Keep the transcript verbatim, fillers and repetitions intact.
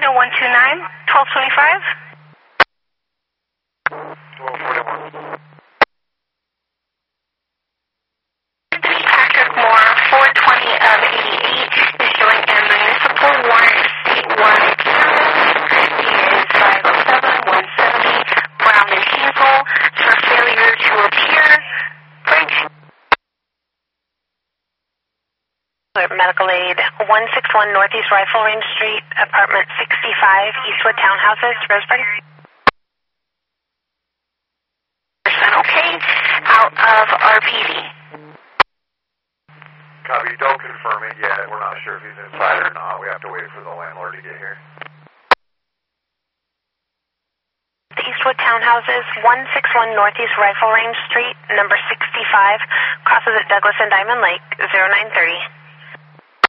California, one two nine, twelve twenty-five. twelve forty-one. Patrick Moore, four twenty of eighty-eight, is showing a municipal warrant, state one. He is five oh seven, one seventy, Brown and Hazel, for failure to appear. Bridge. Medical aid, one six one Northeast Rifle Range Street, apartment sixty-five, Eastwood Townhouses, Roseburg. Okay, out of R P D. Copy, don't confirm it yet. We're not sure if he's inside or not. We have to wait for the landlord to get here. The Eastwood Townhouses, one six one Northeast Rifle Range Street, number sixty-five, crosses at Douglas and Diamond Lake, zero nine thirty.